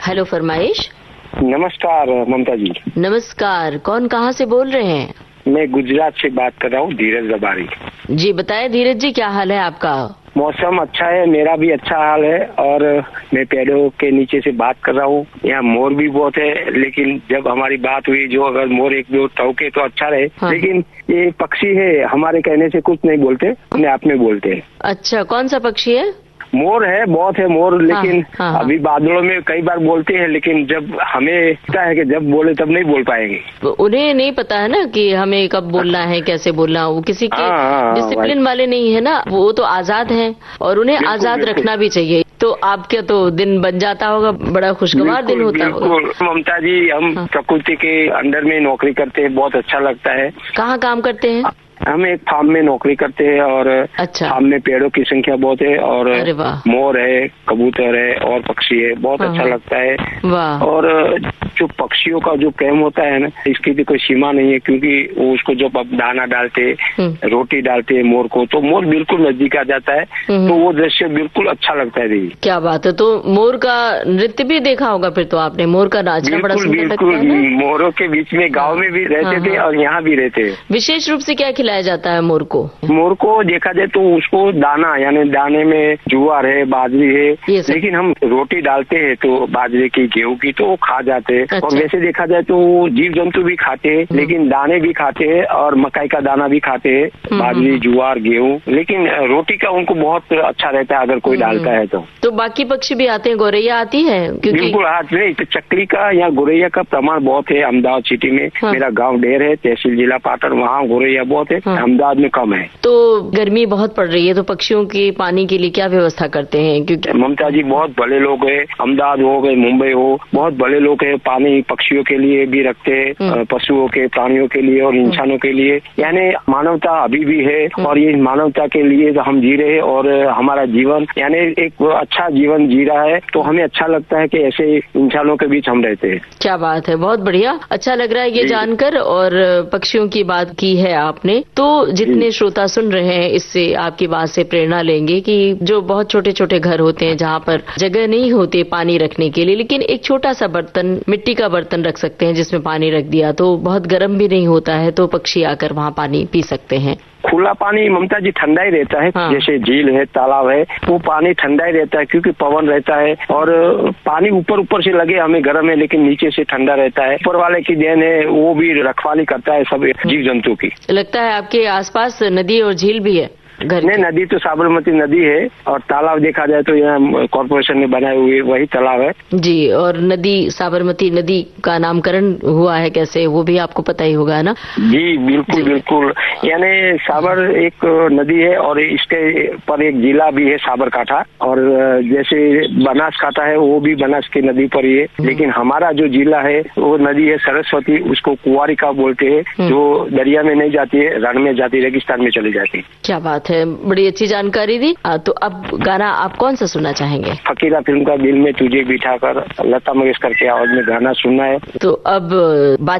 Hello फरमाइश। नमस्कार ममता जी। नमस्कार, कौन कहाँ से बोल रहे हैं? मैं गुजरात से बात कर रहा हूँ, धीरज रबारी। जी बताएं धीरज जी, क्या हाल है आपका? मौसम अच्छा है, मेरा भी अच्छा हाल है और मैं पेड़ों के नीचे से बात कर रहा हूँ। यहाँ मोर भी बहुत है, लेकिन जब हमारी बात हुई जो अगर मोर एक दो टौके तो अच्छा रहे। हाँ। लेकिन ये पक्षी है, हमारे कहने से कुछ नहीं बोलते, अपने आप में बोलते हैं। अच्छा, कौन सा पक्षी है? मोर है, बहुत है मोर, लेकिन हाँ। अभी बादलों में कई बार बोलते हैं, लेकिन जब हमें पता है कि जब बोले तब नहीं बोल पाएंगे। उन्हें नहीं पता है ना कि हमें कब बोलना है, कैसे बोलना। वो किसी के डिसिप्लिन वाले नहीं है ना, वो तो आजाद हैं और उन्हें आजाद रखना भी चाहिए। तो आपका तो दिन बन जाता होगा, बड़ा खुशगवार दिन होता होगा। ममता जी, हम प्रकृति के अंडर में नौकरी करते हैं, बहुत अच्छा लगता है। कहाँ काम करते हैं? हम एक फार्म में नौकरी करते हैं और फार्म में पेड़ों की संख्या बहुत है और मोर है, कबूतर है और पक्षी है, बहुत अच्छा लगता है। और जो पक्षियों का जो प्रेम होता है ना, इसकी भी कोई सीमा नहीं है, क्योंकि वो उसको जब आप दाना डालते, रोटी डालते हैं मोर को, तो मोर बिल्कुल नजदीक आ जाता है। तो वो दृश्य बिल्कुल अच्छा लगता है। दीदी क्या बात है। तो मोर का नृत्य भी देखा होगा फिर तो आपने? मोर का नाचना बड़ा सुंदर लगता है ना? मोरों के बीच में गाँव में भी रहते थे और यहाँ भी रहते हैं। विशेष रूप से क्या खिलाया जाता है मोर को? मोर को देखा जाए तो उसको दाना, यानी दाने में जुआर है, बाजरी है, लेकिन हम रोटी डालते हैं तो बाजरे की, गेहूं की, तो वो खा जाते हैं। और वैसे देखा जाए तो जीव जंतु भी खाते हैं, लेकिन दाने भी खाते हैं और मकई का दाना भी खाते हैं, बाजरी, जुआर, गेहूं, लेकिन रोटी का उनको बहुत अच्छा रहता है अगर कोई डालता है तो बाकी पक्षी भी आते हैं? गौरैया आती है? बिल्कुल हाथ नहीं, तो चकली का या गौरैया का प्रमाण बहुत है। अहमदाबाद सिटी में मेरा गाँव ढेर है, तहसील जिला पाटन, वहाँ गौरैया बहुत है, अहमदाबाद में कम है। तो गर्मी बहुत पड़ रही है, तो पक्षियों के पानी के लिए क्या व्यवस्था करते हैं? क्योंकि ममता जी, बहुत बड़े लोग हैं, अहमदाबाद हो गए, मुंबई हो, बहुत बड़े लोग हैं, पानी पक्षियों के लिए भी रखते हैं, पशुओं के, प्राणियों के लिए और इंसानों के लिए। यानी मानवता अभी भी है और ये मानवता के लिए तो हम जी रहे हैं और हमारा जीवन यानी एक अच्छा जीवन जी रहा है। तो हमें अच्छा लगता है कि ऐसे इंसानों के बीच हम रहते हैं। क्या बात है, बहुत बढ़िया, अच्छा लग रहा है ये जानकर। और पक्षियों की बात की है आपने, तो जितने श्रोता सुन रहे हैं इससे आपकी बात से प्रेरणा लेंगे कि जो बहुत छोटे छोटे घर होते हैं जहाँ पर जगह नहीं होती पानी रखने के लिए, लेकिन एक छोटा सा बर्तन, मिट्टी का बर्तन रख सकते हैं जिसमें पानी रख दिया तो बहुत गर्म भी नहीं होता है, तो पक्षी आकर वहाँ पानी पी सकते हैं। खुला पानी ममता जी ठंडा ही रहता है। जैसे झील है, तालाब है, वो पानी ठंडा ही रहता है क्योंकि पवन रहता है और पानी ऊपर से लगे हमें गर्म है, लेकिन नीचे से ठंडा रहता है। ऊपर वाले की देन है, वो भी रखवाली करता है सब जीव जंतु की। लगता है आपके आसपास नदी और झील भी है? नहीं, नदी तो साबरमती नदी है और तालाब देखा जाए तो यहाँ कॉर्पोरेशन ने बनाए हुए वही तालाब है जी। और नदी, साबरमती नदी का नामकरण हुआ है कैसे, वो भी आपको पता ही होगा ना? जी बिल्कुल बिल्कुल। यानी साबर एक नदी है और इसके पर एक जिला भी है साबरकाठा, और जैसे बनासकाठा है वो भी बनास की नदी पर ही है, लेकिन हमारा जो जिला है वो नदी है सरस्वती, उसको कुंवारिका बोलते हैं, जो दरिया में नहीं जाती है, रण में जाती, रेगिस्तान में चली जाती है। क्या बात है, बड़ी अच्छी जानकारी दी। तो अब गाना आप कौन सा सुनना चाहेंगे? फकीरा फिल्म का दिल में तुझे बिठाकर, लता मंगेशकर के आवाज में गाना सुनना है। तो अब बात